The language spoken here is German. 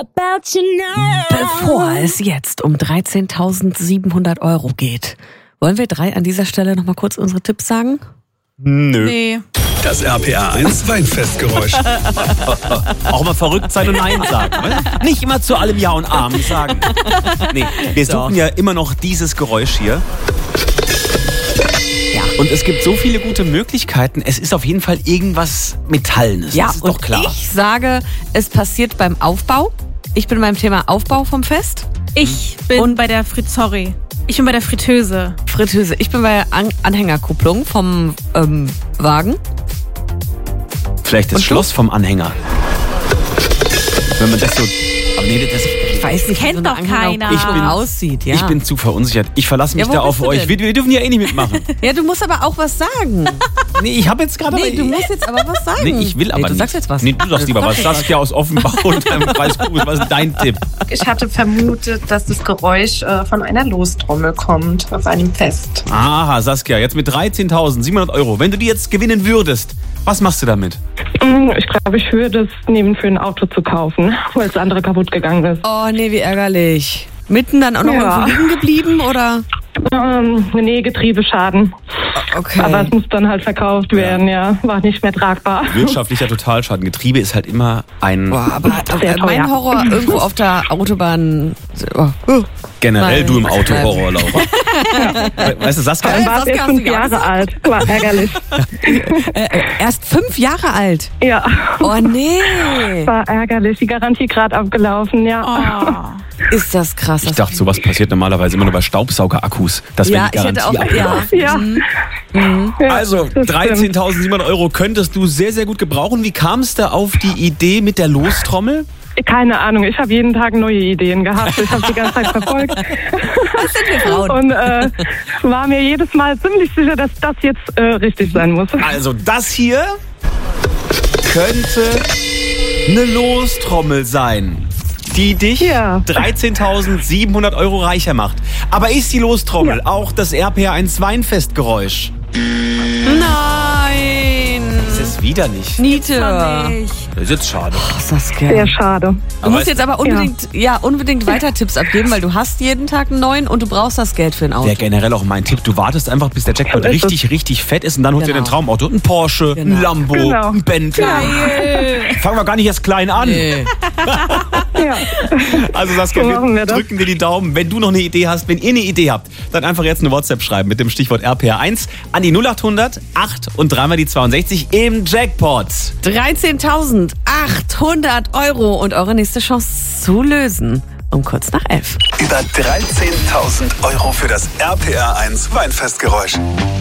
Bevor es jetzt um 13.700 € geht, wollen wir 3 an dieser Stelle nochmal kurz unsere Tipps sagen? Nö. Nee. Das RPR 1 Weinfestgeräusch. Auch mal verrückt sein und Nein sagen. Nicht immer zu allem Ja und Amen sagen. Nee, wir suchen ja immer noch dieses Geräusch hier. Ja. Und es gibt so viele gute Möglichkeiten. Es ist auf jeden Fall irgendwas Metallenes. Ja, das ist doch klar. Ich sage, es passiert beim Aufbau. Ich bin beim Thema Aufbau vom Fest. Ich bin bei der Ich bin bei der Fritteuse. Fritteuse. Ich bin bei der Anhängerkupplung vom Wagen. Vielleicht das Schloss vom Anhänger. Wenn man das so... Aber nee, das... Ich weiß nicht, Kennt wie so doch eine keiner. Anhängerkupplung aussieht. Ja. Ich bin zu verunsichert. Ich verlasse mich Ja, wo da auf bist du euch. denn? Wir dürfen ja eh nicht mitmachen. Ja, du musst aber auch was sagen. Nee, ich habe jetzt gerade... Nee, du musst jetzt aber was sagen. Nee, ich will aber du nicht. sagst jetzt was. Nee, du sagst lieber was. Saskia aus Offenbach und Kreis Kugel. Was ist dein Tipp? Ich hatte vermutet, dass das Geräusch von einer Lostrommel kommt auf einem Fest. Aha, Saskia, jetzt mit 13.700 €. Wenn du die jetzt gewinnen würdest, was machst du damit? Ich glaube, ich würde es nehmen, für ein Auto zu kaufen, weil das andere kaputt gegangen ist. Oh, nee, wie ärgerlich. Mitten dann auch noch Ja. irgendwo liegen geblieben, oder? Nee, Getriebeschaden. Okay. Aber es muss dann halt verkauft werden, ja. War nicht mehr tragbar. Wirtschaftlicher Totalschaden. Getriebe ist halt immer ein... Boah, aber Sehr teuer. mein Horror irgendwo auf der Autobahn. Generell Nein. du im Auto, Horror, Laura. Weißt du, Saskia... Dann war es Saskia, erst hast du 5 ja Jahre gesagt. alt. War ärgerlich. Erst 5 Jahre alt. Ja, Oh nee. war ärgerlich. Die Garantie gerade abgelaufen, ja. Ist das krass. Ich dachte, sowas passiert normalerweise immer nur bei Staubsaugerakkus. Das wäre die ich hätte Garantie auch, abgelaufen. ja. Ja. Also, das stimmt. 13.700 € könntest du sehr, sehr gut gebrauchen. Wie kamst du auf die Idee mit der Lostrommel? Keine Ahnung, ich habe jeden Tag neue Ideen gehabt. Ich habe die ganze Zeit verfolgt. Was sind wir Frauen? Und war mir jedes Mal ziemlich sicher, dass das jetzt richtig sein muss. Also, das hier könnte eine Lostrommel sein, die dich Ja. 13.700 € reicher macht. Aber ist die Lostrommel auch das RPR1 Weinfestgeräusch? Nein. Das ist wieder nicht. Niete. Das ist jetzt schade. Saskia. Sehr schade. Du musst jetzt aber unbedingt weiter Tipps abgeben, weil du hast jeden Tag einen neuen und du brauchst das Geld für ein Auto. Wäre generell auch mein Tipp. Du wartest einfach, bis der Jackpot So ist es. richtig fett ist und dann holst du dir Genau. ein Traumauto. Ein Porsche, ein Genau. Lambo, Genau. ein Bentley. Fangen wir gar nicht erst klein an. Nee. Ja. Also Saskia, So machen wir das. drücken dir die Daumen. Wenn du noch eine Idee hast, wenn ihr eine Idee habt, dann einfach jetzt eine WhatsApp schreiben mit dem Stichwort RPR1 an die 0800 8 und 3 mal die 62 im Jackpot. 13.800 € und eure nächste Chance zu lösen. Um kurz nach 11. Über 13.000 € für das RPR 1 Weinfestgeräusch.